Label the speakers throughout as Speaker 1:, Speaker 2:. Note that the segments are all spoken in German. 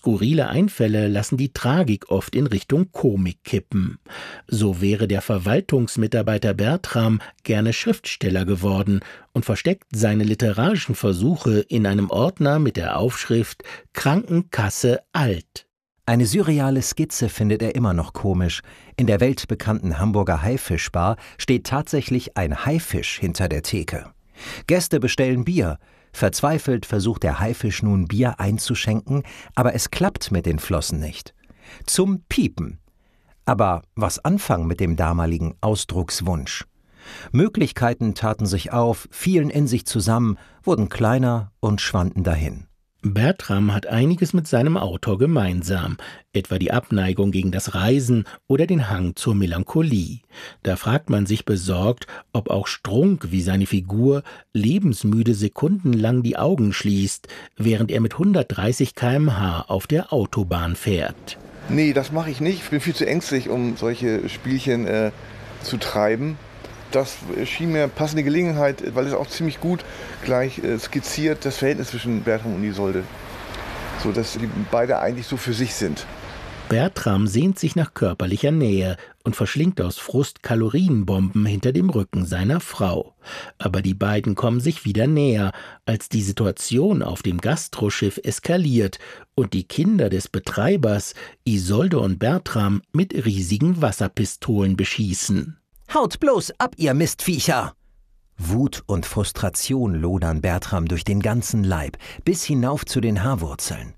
Speaker 1: Skurrile Einfälle lassen die Tragik oft in Richtung Komik kippen. So wäre der Verwaltungsmitarbeiter Bertram gerne Schriftsteller geworden und versteckt seine literarischen Versuche in einem Ordner mit der Aufschrift »Krankenkasse alt«.
Speaker 2: Eine surreale Skizze findet er immer noch komisch. In der weltbekannten Hamburger Haifischbar steht tatsächlich ein Haifisch hinter der Theke. Gäste bestellen Bier. Verzweifelt versucht der Haifisch nun Bier einzuschenken, aber es klappt mit den Flossen nicht. Zum Piepen. Aber was anfangen mit dem damaligen Ausdruckswunsch? Möglichkeiten taten sich auf, fielen in sich zusammen, wurden kleiner und schwanden dahin.
Speaker 1: Bertram hat einiges mit seinem Autor gemeinsam, etwa die Abneigung gegen das Reisen oder den Hang zur Melancholie. Da fragt man sich besorgt, ob auch Strunk wie seine Figur lebensmüde sekundenlang die Augen schließt, während er mit 130 km/h auf der Autobahn fährt.
Speaker 3: Nee, das mache ich nicht. Ich bin viel zu ängstlich, um solche Spielchen zu treiben. Das schien mir passende Gelegenheit, weil es auch ziemlich gut gleich skizziert das Verhältnis zwischen Bertram und Isolde, so dass die beide eigentlich so für sich sind.
Speaker 1: Bertram sehnt sich nach körperlicher Nähe und verschlingt aus Frust Kalorienbomben hinter dem Rücken seiner Frau. Aber die beiden kommen sich wieder näher, als die Situation auf dem Gastroschiff eskaliert und die Kinder des Betreibers Isolde und Bertram mit riesigen Wasserpistolen beschießen.
Speaker 2: »Haut bloß ab, ihr Mistviecher!« Wut und Frustration lodern Bertram durch den ganzen Leib, bis hinauf zu den Haarwurzeln.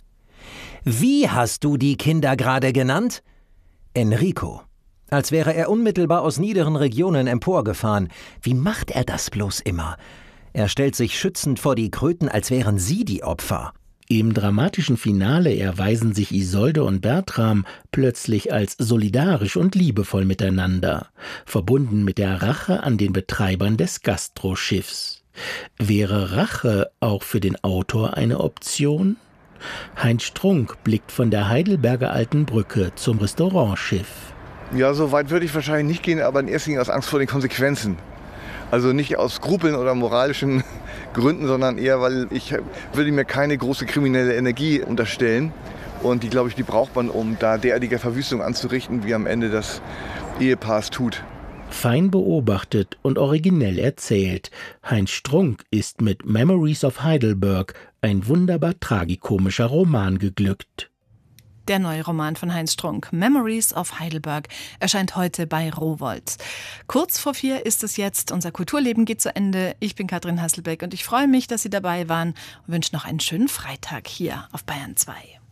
Speaker 2: »Wie hast du die Kinder gerade genannt?« »Enrico«, als wäre er unmittelbar aus niederen Regionen emporgefahren. Wie macht er das bloß immer? Er stellt sich schützend vor die Kröten, als wären sie die Opfer.
Speaker 1: Im dramatischen Finale erweisen sich Isolde und Bertram plötzlich als solidarisch und liebevoll miteinander, verbunden mit der Rache an den Betreibern des Gastroschiffs. Wäre Rache auch für den Autor eine Option? Heinz Strunk blickt von der Heidelberger Alten Brücke zum Restaurantschiff.
Speaker 3: Ja, so weit würde ich wahrscheinlich nicht gehen, aber in erster Linie aus Angst vor den Konsequenzen. Also nicht aus Skrupeln oder moralischen Gründen, sondern eher, weil ich würde mir keine große kriminelle Energie unterstellen. Und die, glaube ich, die braucht man, um da derartige Verwüstung anzurichten, wie am Ende das Ehepaar es tut.
Speaker 1: Fein beobachtet und originell erzählt. Heinz Strunk ist mit Memories of Heidelberg ein wunderbar tragikomischer Roman geglückt.
Speaker 4: Der neue Roman von Heinz Strunk, Memories of Heidelberg, erscheint heute bei Rowohlt. Kurz vor 4 ist es jetzt. Unser Kulturleben geht zu Ende. Ich bin Katrin Hasselbeck und ich freue mich, dass Sie dabei waren und wünsche noch einen schönen Freitag hier auf Bayern 2.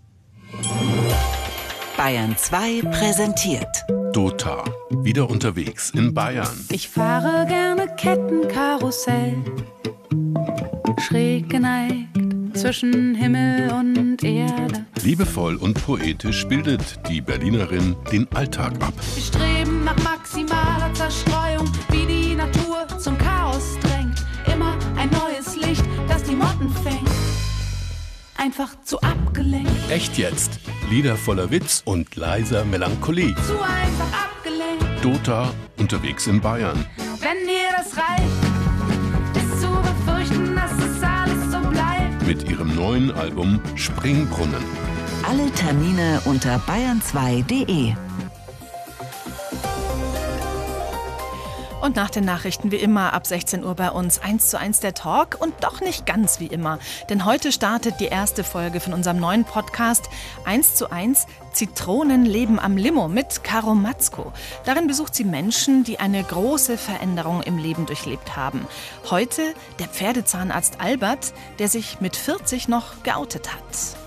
Speaker 5: Bayern 2 präsentiert
Speaker 6: Dota, wieder unterwegs in Bayern.
Speaker 7: Ich fahre gerne Kettenkarussell, schräg geneigt zwischen Himmel und Erde.
Speaker 6: Liebevoll und poetisch bildet die Berlinerin den Alltag ab.
Speaker 7: Wir streben nach maximaler Zerstreuung, wie die Natur zum Chaos drängt. Immer ein neues Licht, das die Motten fängt. Einfach zu abgelenkt.
Speaker 6: Echt jetzt. Lieder voller Witz und leiser Melancholie.
Speaker 7: Zu einfach abgelenkt.
Speaker 6: Dota, unterwegs in Bayern.
Speaker 7: Wenn dir das reicht, ist zu befürchten, dass es alles so bleibt.
Speaker 6: Mit ihrem neuen Album Springbrunnen.
Speaker 5: Alle Termine unter bayern2.de.
Speaker 4: Und nach den Nachrichten wie immer ab 16 Uhr bei uns 1:1 der Talk und doch nicht ganz wie immer. Denn heute startet die erste Folge von unserem neuen Podcast 1:1 Zitronenleben am Limo mit Caro Matzko. Darin besucht sie Menschen, die eine große Veränderung im Leben durchlebt haben. Heute der Pferdezahnarzt Albert, der sich mit 40 noch geoutet hat.